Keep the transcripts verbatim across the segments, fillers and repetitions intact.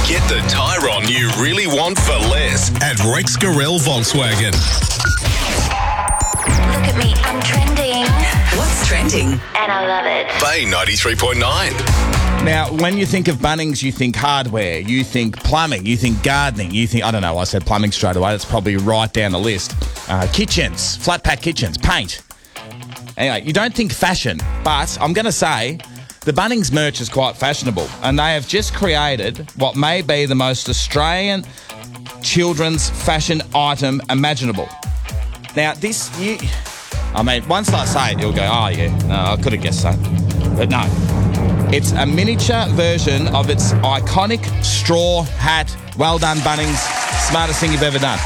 Get the Tyron you really want for less at Rex Gorell Volkswagen. Look at me, I'm trending. What's trending? And I love it. Bay ninety-three point nine. Now, when you think of Bunnings, you think hardware, you think plumbing, you think gardening, you think, I don't know, I said plumbing straight away. That's probably right down the list. Uh, kitchens, flat pack kitchens, paint. Anyway, you don't think fashion, but I'm going to say the Bunnings merch is quite fashionable, and they have just created what may be the most Australian children's fashion item imaginable. Now, this, you, I mean, once I say it, you'll go, oh, yeah, no, I could have guessed that. But no. It's a miniature version of its iconic straw hat. Well done, Bunnings. Smartest thing you've ever done.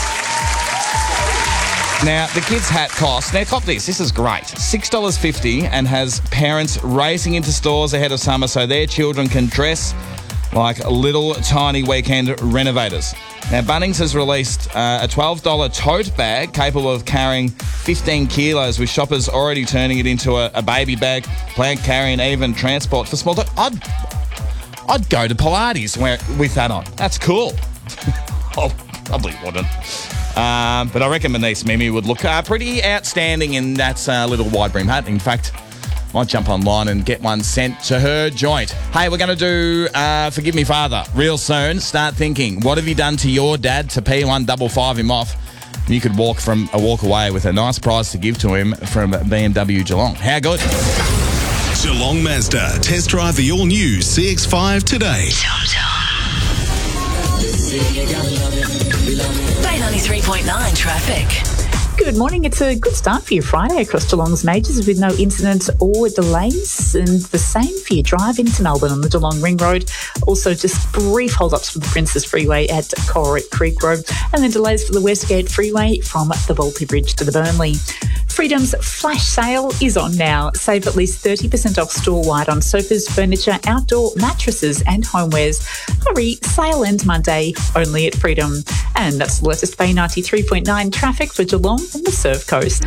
Now, the kids' hat costs, now cop this, this is great, six dollars fifty and has parents racing into stores ahead of summer so their children can dress like little tiny weekend renovators. Now, Bunnings has released uh, a twelve dollars tote bag capable of carrying fifteen kilos, with shoppers already turning it into a, a baby bag, plant carry, and even transport for small... Do- I'd, I'd go to Pilates where, with that on. That's cool. I probably wouldn't. Um, but I reckon my niece Mimi would look uh, pretty outstanding in that uh, little wide brim hat. In fact, might jump online and get one sent to her joint. Hey, we're going to do uh, Forgive Me Father real soon. Start thinking, what have you done to your dad to P one fifty-five him off? You could walk from a walk away with a nice prize to give to him from B M W Geelong. How good? Geelong Mazda. Test drive the all-new C X five today. Bay ninety-three point nine traffic. Good morning. It's a good start for your Friday across Geelong's majors with no incidents or delays, and the same for your drive into Melbourne on the Geelong Ring Road. Also, just brief hold-ups for the Princes Freeway at Corrick Creek Road, and then delays for the Westgate Freeway from the Balti Bridge to the Burnley. Freedom's flash sale is on now. Save at least thirty percent off store-wide on sofas, furniture, outdoor mattresses and homewares. Hurry, sale ends Monday, only at Freedom. And that's the latest Bay ninety-three point nine traffic for Geelong and the Surf Coast.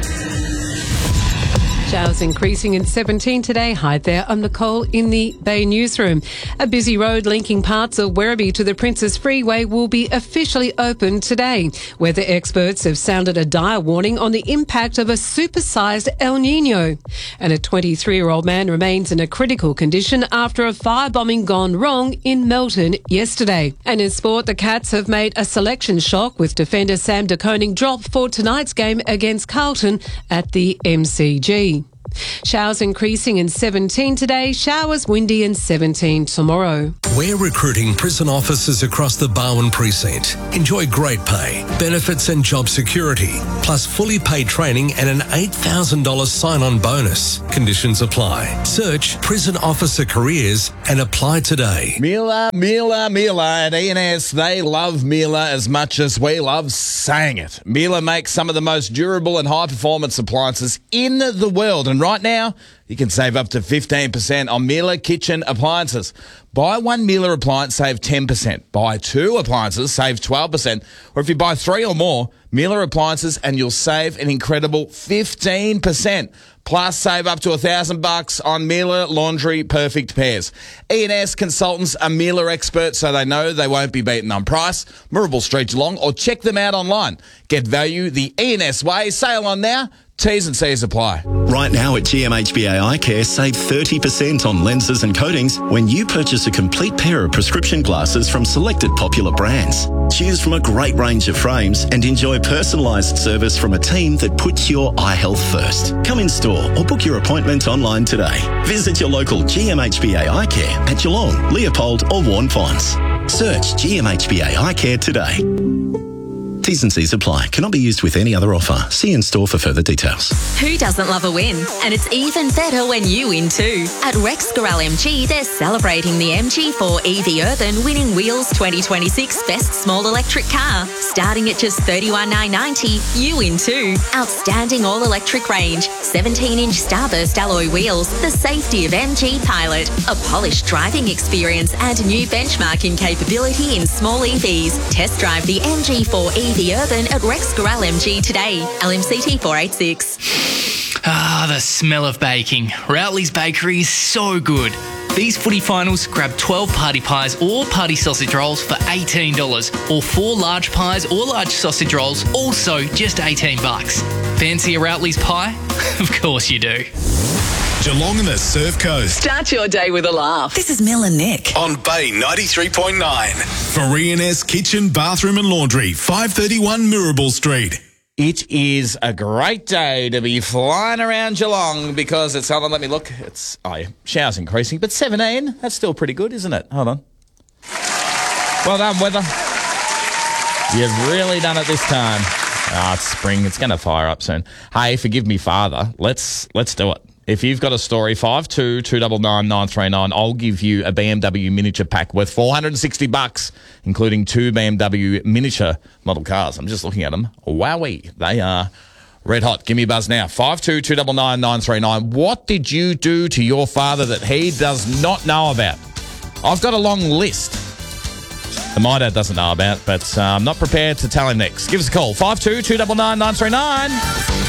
Showers increasing in seventeen today. Hi there, I'm Nicole in the Bay Newsroom. A busy road linking parts of Werribee to the Princes Freeway will be officially opened today. Weather experts have sounded a dire warning on the impact of a supersized El Nino. And a twenty-three-year-old man remains in a critical condition after a firebombing gone wrong in Melton yesterday. And in sport, the Cats have made a selection shock with defender Sam De Koning dropped for tonight's game against Carlton at the M C G. Showers increasing in seventeen today, showers windy in seventeen tomorrow. We're recruiting prison officers across the Barwon precinct. Enjoy great pay, benefits and job security, plus fully paid training and an eight thousand dollars sign-on bonus. Conditions apply. Search Prison Officer Careers and apply today. Miele, Miele, Miele at E and S. They love Miele as much as we love saying it. Miele makes some of the most durable and high-performance appliances in the world. And right now, you can save up to fifteen percent on Miele kitchen appliances. Buy one Miele appliance, save ten percent. Buy two appliances, save twelve percent. Or if you buy three or more Miele appliances, and you'll save an incredible fifteen percent. Plus, save up to a thousand bucks on Miele Laundry Perfect Pairs. E and S consultants are Miele experts, so they know they won't be beaten on price. Mirrabel Street, Geelong, or check them out online. Get value the E and S way. Sale on now. T's and C's apply. Right now at G M H B A Eye Care, save thirty percent on lenses and coatings when you purchase a complete pair of prescription glasses from selected popular brands. Choose from a great range of frames and enjoy personalised service from a team that puts your eye health first. Come in store or book your appointment online today. Visit your local G M H B A Eye Care at Geelong, Leopold or Warn Ponds. Search G M H B A Eye Care today. T's and C's apply. Cannot be used with any other offer. See in store for further details. Who doesn't love a win? And it's even better when you win too. At Rex Gorell M G, they're celebrating the M G four E V Urban winning Wheels twenty twenty-six Best Small Electric Car. Starting at just thirty-one thousand nine hundred ninety, you win too. Outstanding all-electric range, seventeen inch Starburst alloy wheels, the safety of M G Pilot, a polished driving experience and new benchmarking capability in small E Vs. Test drive the M G four E V Urban at Rex Gorell M G today. L M C T four eighty-six. Ah, the smell of baking. Routley's Bakery is so good. These footy finals, grab twelve party pies or party sausage rolls for eighteen dollars, or four large pies or large sausage rolls, also just eighteen bucks. Fancy a Routley's pie? Of course you do. Geelong and the Surf Coast. Start your day with a laugh. This is Mel and Nick. On Bay ninety-three point nine. For E and S Kitchen, Bathroom and Laundry, five thirty-one Mirabel Street. It is a great day to be flying around Geelong because it's, hold on, let me look. It's, oh yeah, showers increasing, but seventeen, that's still pretty good, isn't it? Hold on. Well done, weather. You've really done it this time. Ah, oh, it's spring. It's going to fire up soon. Hey, forgive me, Father. Let's let's do it. If you've got a story, five two two nine nine nine three nine, I'll give you a B M W miniature pack worth four hundred sixty bucks, including two B M W miniature model cars. I'm just looking at them. Wowee, they are red hot. Give me a buzz now. five two two nine nine nine three nine. What did you do to your father that he does not know about? I've got a long list that my dad doesn't know about, but uh, I'm not prepared to tell him next. Give us a call. five two two nine nine nine three nine.